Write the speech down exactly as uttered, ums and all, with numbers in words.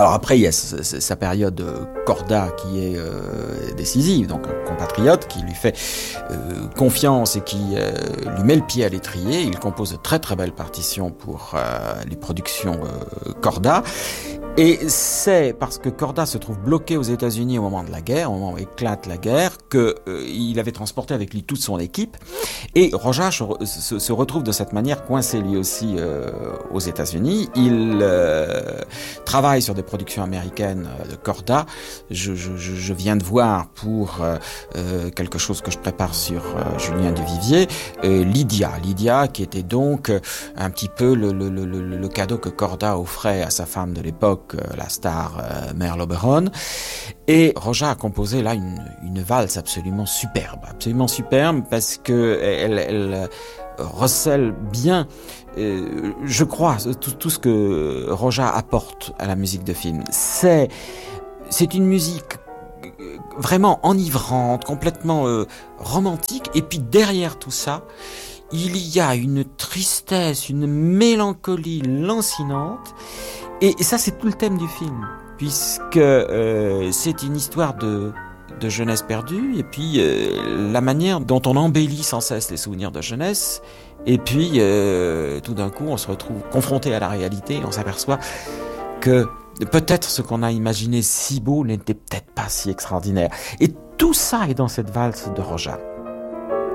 Alors après, il y a c- c- sa période euh, Korda qui est euh, décisive, donc un compatriote qui lui fait euh, confiance et qui euh, lui met le pied à l'étrier. Il compose de très très belles partitions pour euh, les productions euh, Korda. Et c'est parce que Korda se trouve bloqué aux États-Unis au moment de la guerre, au moment où éclate la guerre, que euh, il avait transporté avec lui toute son équipe. Et Roja se, se, se retrouve de cette manière coincé lui aussi euh, aux États-Unis. Il euh, travaille sur des productions américaines de Korda. Je, je, je viens de voir pour euh, euh, quelque chose que je prépare sur euh, Julien Duvivier, euh, Lydia. Lydia, qui était donc euh, un petit peu le, le, le, le cadeau que Korda offrait à sa femme de l'époque, la star euh, Merle Oberon. Et Roja a composé là une, une valse absolument superbe, absolument superbe, parce que elle, elle recèle bien, euh, je crois, tout, tout ce que Roja apporte à la musique de film. C'est, c'est une musique vraiment enivrante, complètement euh, romantique, et puis derrière tout ça, il y a une tristesse, une mélancolie lancinante. Et ça, c'est tout le thème du film, puisque euh, c'est une histoire de, de jeunesse perdue, et puis euh, la manière dont on embellit sans cesse les souvenirs de jeunesse, et puis euh, tout d'un coup, on se retrouve confronté à la réalité, et on s'aperçoit que peut-être ce qu'on a imaginé si beau n'était peut-être pas si extraordinaire. Et tout ça est dans cette valse de Roja.